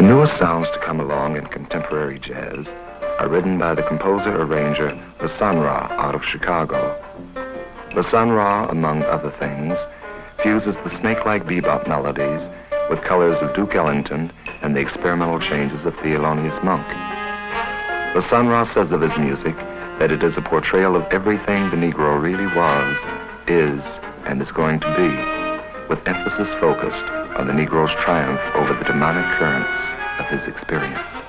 newest sounds to come along in contemporary jazz are written by the composer-arranger La Sun Ra out of Chicago. La Sun Ra, among other things, fuses the snake-like bebop melodies with colors of Duke Ellington and the experimental changes of Thelonious Monk. La Sun Ra says of his music that it is a portrayal of everything the Negro really was, is, and is going to be, with emphasis focused on the Negro's triumph over the demonic currents of his experience.